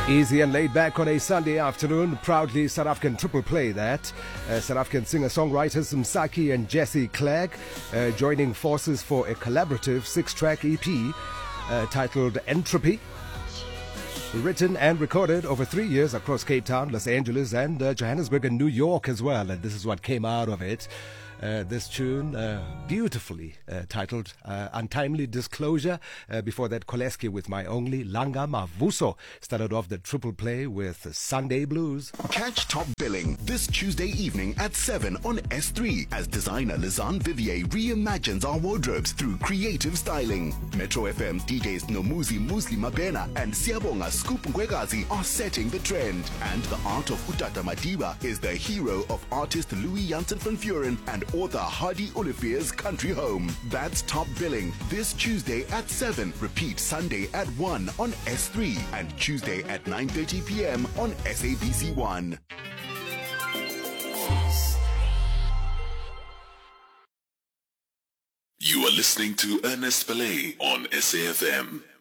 Easy and laid back on a Sunday afternoon. Proudly South African triple play that. South African singer-songwriters Msaki and Jesse Clegg joining forces for a collaborative 6-track EP titled Entropy. Written and recorded over 3 years across Cape Town, Los Angeles and Johannesburg and New York as well. And this is what came out of it. This tune, beautifully titled Untimely Disclosure. Before that, Koleski with My Only. Langa Mavuso started off the triple play with Sunday Blues. Catch Top Billing this Tuesday evening at 7 on S3 as designer Lizanne Vivier reimagines our wardrobes through creative styling. Metro FM's DJs Nomuzi Musli Mabena and Siabonga Scoop Ngwegazi are setting the trend. And the art of Utata Madiba is the hero of artist Louis Janssen van Vuren and author Hardy Olivier's country home. That's Top Billing this Tuesday at 7. Repeat Sunday at 1 on S3 and Tuesday at 9:30 p.m. on SABC1. You are listening to Ernest Belay on SAFM.